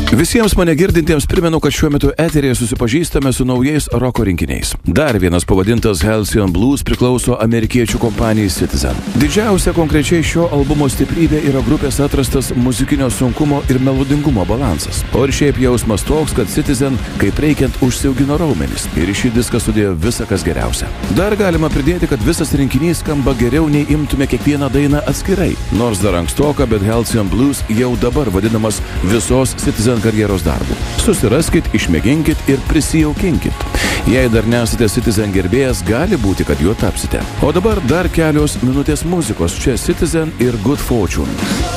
Visiems mane girdintiems primenu, kad šiuo metu eterėje susipažįstame su naujais roko rinkiniais. Dar vienas pavadintas Halcyon Blues priklauso amerikiečių kompanijai Citizen. Didžiausia konkrečiai šio albumo stiprybė yra grupės atrastas muzikinio sunkumo ir melodingumo balansas. O ir šiaip jausmas toks, kad Citizen kaip reikiant užsiaugino raumenis ir į šį diską sudėjo visa, kas geriausia. Dar galima pridėti, kad visas rinkinys skamba geriau nei imtume kiekvieną dainą atskirai. Nors dar ankstoka, bet Halcyon Blues jau dabar vadinamas visos Citizen karjeros darbu. Susiraskit, išmėginkit ir prisijaukinkit. Jei dar nesate Citizen gerbėjas, gali būti, kad juo tapsite. O dabar dar kelios minutės muzikos. Čia Citizen ir Good Fortune.